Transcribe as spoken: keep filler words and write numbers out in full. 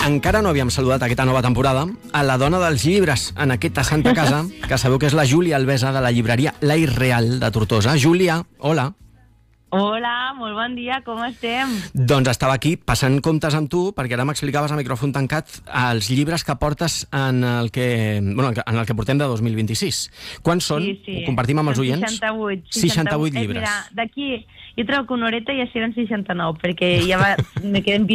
encara no havíem saludat aquesta nova temporada a la dona dels llibres en aquesta santa casa, que sabeu que és la Júlia Albesa de la llibreria L'Air Real de Tortosa. Júlia, hola. Hola, molt bon dia, com estem? Doncs estava aquí passant comptes amb tu, perquè ara m'explicaves a micròfon tancat els llibres que portes en el que, bueno, en el que portem de dos mil vint-i-sis. Quants són? Sí, sí. Ho compartim amb els oients? seixanta-vuit. seixanta-vuit llibres. Eh, mira, d'aquí jo trobo que una horeta ja seran seixanta-nou, perquè ja va, me queden